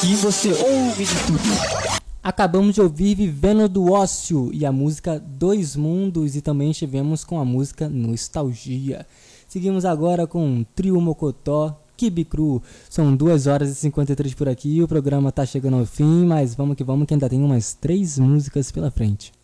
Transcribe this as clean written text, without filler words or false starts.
Aqui você ouve de tudo. Acabamos de ouvir Vivendo do Ócio e a música Dois Mundos, e também estivemos com a música Nostalgia. Seguimos agora com Trio Mocotó, Quibe Cru. São 2h53 por aqui, o programa tá chegando ao fim, mas vamos que ainda tem umas 3 músicas pela frente.